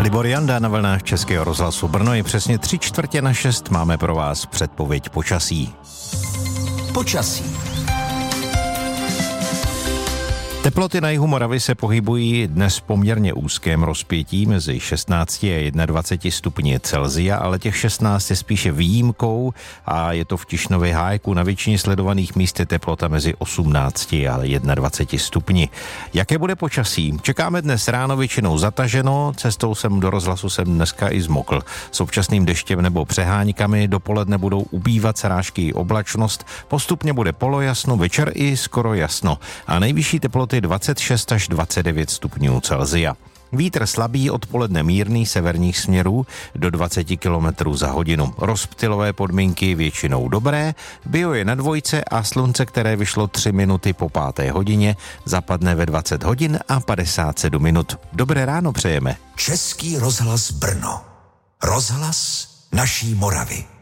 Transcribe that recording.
Libor Janda na vlnách Českého rozhlasu Brno. Je přesně 5:45, máme pro vás předpověď počasí. Teploty na jihu Moravy se pohybují dnes v poměrně úzkém rozpětí mezi 16 a 21 stupni Celsia, ale těch 16 je spíše výjimkou a je to v Tišnově Hájku. Na většině sledovaných míst je teplota mezi 18 a 21 stupni. Jaké bude počasí? Čekáme dnes ráno většinou zataženo, cestou sem do rozhlasu jsem dneska i zmokl. S občasným deštěm nebo přeháňkami, dopoledne budou ubývat srážky i oblačnost, postupně bude polojasno, večer i skoro jasno a nejvyšší teploty 26 až 29 stupňů Celsia. Vítr slabý, odpoledne mírný severních směrů do 20 km za hodinu. Rozptylové podmínky většinou dobré, bio je na dvojce a slunce, které vyšlo 3 minuty po 5. hodině, zapadne ve 20 hodin a 57 minut. Dobré ráno přejeme. Český rozhlas Brno. Rozhlas naší Moravy.